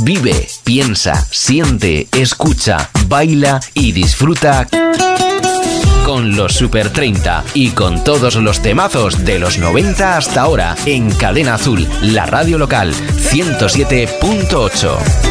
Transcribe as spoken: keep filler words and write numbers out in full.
Vive, piensa, siente, escucha, baila y disfruta con los Super treinta y con todos los temazos de los noventa hasta ahora en Cadena Azul, la radio local ciento siete punto ocho.